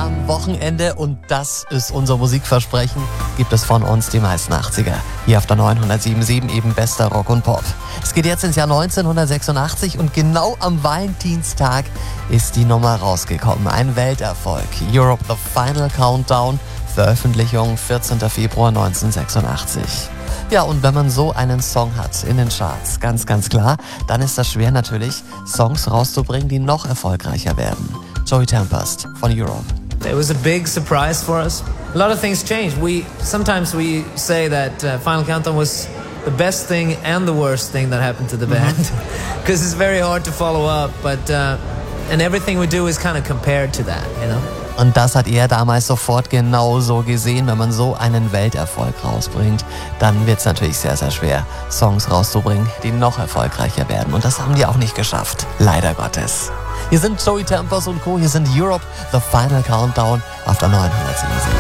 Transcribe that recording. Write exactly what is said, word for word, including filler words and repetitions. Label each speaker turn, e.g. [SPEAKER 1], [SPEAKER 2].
[SPEAKER 1] am Wochenende und das ist unser Musikversprechen, gibt es von uns die meisten achtziger. Hier auf der neunhundertsieben Komma sieben eben bester Rock und Pop. Es geht jetzt ins Jahr neunzehnhundertsechsundachtzig und genau am Valentinstag ist die Nummer rausgekommen. Ein Welterfolg. Europe The Final Countdown, Veröffentlichung vierzehnter Februar neunzehnhundertsechsundachtzig. Ja, und wenn man so einen Song hat in den Charts, ganz, ganz klar, dann ist das schwer natürlich, Songs rauszubringen, die noch erfolgreicher werden. Joey Tempest von Europe.
[SPEAKER 2] It was a big surprise for us. A lot of things changed. We sometimes we say that uh, Final Countdown was the best thing and the worst thing that happened to the band, because it's very hard to follow up. But uh, and everything we do is kind of compared to that, you know.
[SPEAKER 1] Und das hat er damals sofort genauso gesehen. Wenn man so einen Welterfolg rausbringt, dann wird es natürlich sehr, sehr schwer, Songs rauszubringen, die noch erfolgreicher werden. Und das haben die auch nicht geschafft, leider Gottes. Hier sind Joey Tempest und Co., hier sind Europe, The Final Countdown auf der neunhundertsieben Komma sieben.